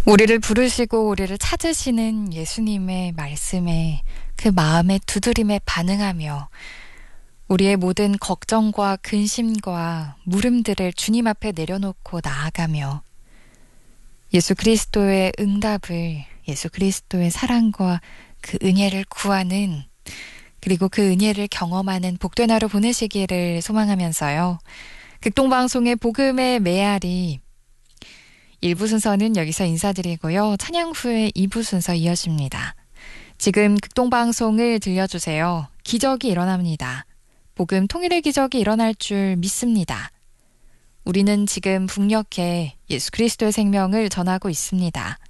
우리를 부르시고 우리를 찾으시는 예수님의 말씀에 그 마음의 두드림에 반응하며 우리의 모든 걱정과 근심과 물음들을 주님 앞에 내려놓고 나아가며 예수 그리스도의 응답을, 예수 그리스도의 사랑과 그 은혜를 구하는, 그리고 그 은혜를 경험하는 복된 하루 보내시기를 소망하면서요. 극동방송의 복음의 메아리 1부 순서는 여기서 인사드리고요. 찬양 후에 2부 순서 이어집니다. 지금 극동방송을 들려주세요. 기적이 일어납니다. 복음 통일의 기적이 일어날 줄 믿습니다. 우리는 지금 북녘에 예수 그리스도의 생명을 전하고 있습니다.